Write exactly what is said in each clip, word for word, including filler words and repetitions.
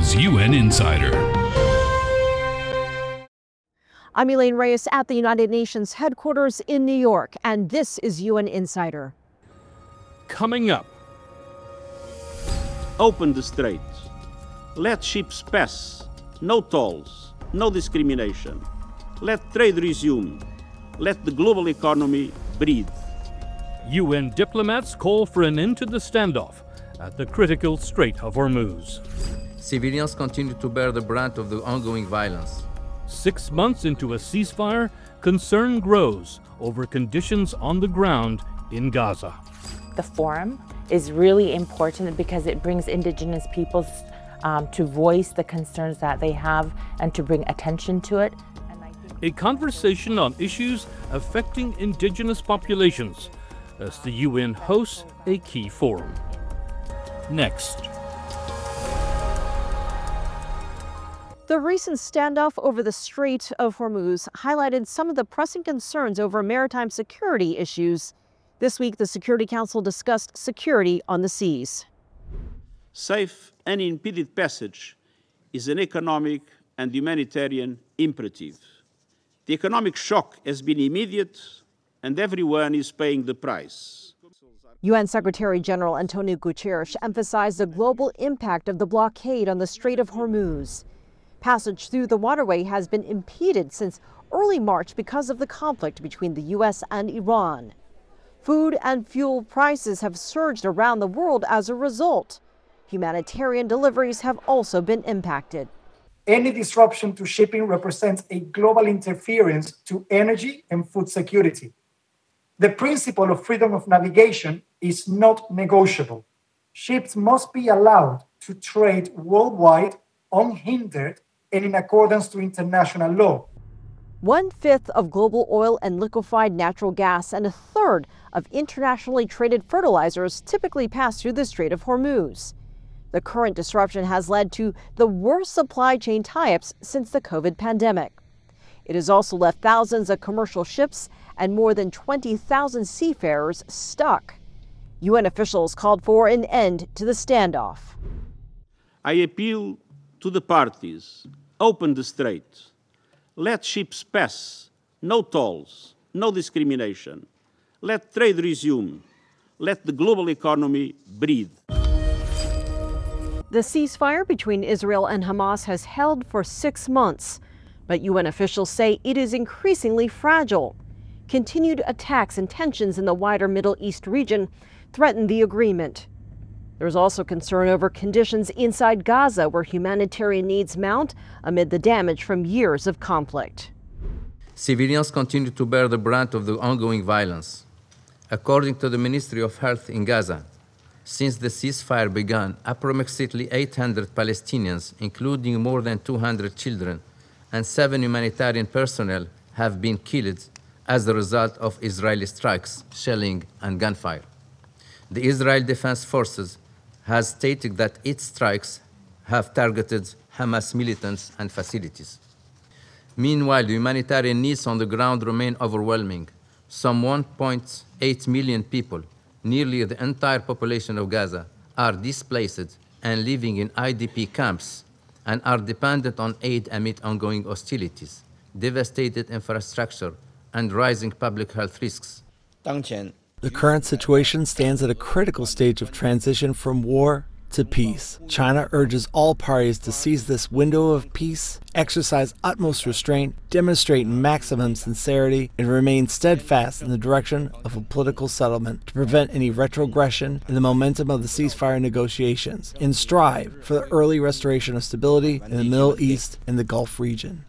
is U N Insider. I'm Elaine Reyes at the United Nations headquarters in New York, and this is U N Insider. Coming up. Open the straits. Let ships pass. No tolls. No discrimination. Let trade resume. Let the global economy breathe. U N diplomats call for an end to the standoff at the critical Strait of Hormuz. Civilians continue to bear the brunt of the ongoing violence. Six months into a ceasefire, concern grows over conditions on the ground in Gaza. The forum is really important because it brings indigenous peoples um, to voice the concerns that they have and to bring attention to it. And I think A conversation on issues affecting indigenous populations as the U N hosts a key forum. Next. The recent standoff over the Strait of Hormuz highlighted some of the pressing concerns over maritime security issues. This week, the Security Council discussed security on the seas. Safe and unimpeded passage is an economic and humanitarian imperative. The economic shock has been immediate, and everyone is paying the price. U N Secretary General Antonio Guterres emphasized the global impact of the blockade on the Strait of Hormuz. Passage through the waterway has been impeded since early March because of the conflict between the U S and Iran. Food and fuel prices have surged around the world as a result. Humanitarian deliveries have also been impacted. Any disruption to shipping represents a global interference to energy and food security. The principle of freedom of navigation is not negotiable. Ships must be allowed to trade worldwide unhindered and in accordance to international law. One-fifth of global oil and liquefied natural gas and a third of internationally traded fertilizers typically pass through the Strait of Hormuz. The current disruption has led to the worst supply chain tie-ups since the COVID pandemic. It has also left thousands of commercial ships and more than twenty thousand seafarers stuck. U N officials called for an end to the standoff. I appeal to the parties. Open the strait. Let ships pass. No tolls. No discrimination. Let trade resume. Let the global economy breathe. The ceasefire between Israel and Hamas has held for six months, but U N officials say it is increasingly fragile. Continued attacks and tensions in the wider Middle East region threaten the agreement. There's also concern over conditions inside Gaza, where humanitarian needs mount amid the damage from years of conflict. Civilians continue to bear the brunt of the ongoing violence. According to the Ministry of Health in Gaza, since the ceasefire began, approximately eight hundred Palestinians, including more than two hundred children, and seven humanitarian personnel have been killed as the result of Israeli strikes, shelling, and gunfire. The Israel Defense Forces has stated that its strikes have targeted Hamas militants and facilities. Meanwhile, the humanitarian needs on the ground remain overwhelming. Some one point eight million people, nearly the entire population of Gaza, are displaced and living in I D P camps and are dependent on aid amid ongoing hostilities, devastated infrastructure, and rising public health risks. The current situation stands at a critical stage of transition from war to peace. China urges all parties to seize this window of peace, exercise utmost restraint, demonstrate maximum sincerity, and remain steadfast in the direction of a political settlement to prevent any retrogression in the momentum of the ceasefire negotiations, and strive for the early restoration of stability in the Middle East and the Gulf region.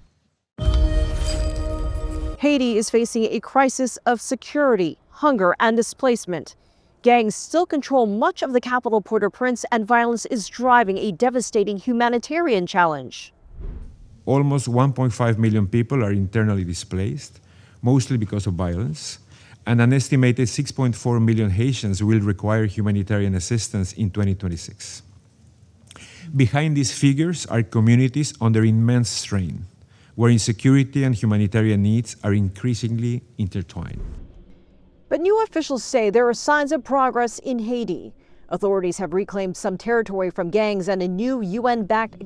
Haiti is facing a crisis of security, hunger, and displacement. Gangs still control much of the capital, Port-au-Prince, and violence is driving a devastating humanitarian challenge. Almost one point five million people are internally displaced, mostly because of violence, and an estimated six point four million Haitians will require humanitarian assistance in twenty twenty-six. Behind these figures are communities under immense strain, where insecurity and humanitarian needs are increasingly intertwined. But new officials say there are signs of progress in Haiti. Authorities have reclaimed some territory from gangs, and a new U N-backed